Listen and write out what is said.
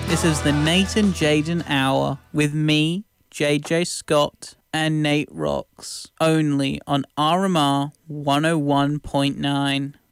This is the Nate and Jaden Hour with me, JJ Scott, and Nate Rocks, only on RMR 101.9.